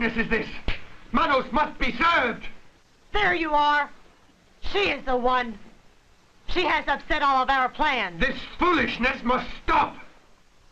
foolishness is this? Manos must be served. There you are. She is the one. She has upset all of our plans. This foolishness must stop.